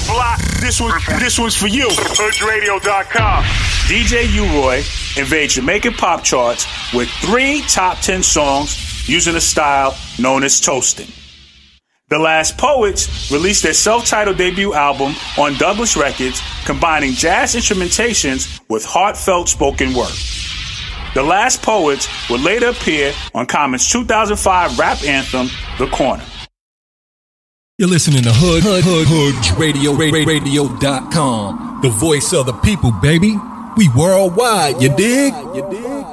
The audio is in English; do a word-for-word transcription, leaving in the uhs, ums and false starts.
block, this one, this one's for you. Hood Radio dot com. D J U-Roy invades Jamaican pop charts with three top ten songs using a style known as toasting. The Last Poets released their self-titled debut album on Douglas Records, combining jazz instrumentations with heartfelt spoken word. The Last Poets would later appear on Common's two thousand five rap anthem, The Corner. You're listening to Hood, Hood, Hood, Hood Radio, Radio dot com. The voice of the people, baby. We worldwide, you dig? You dig?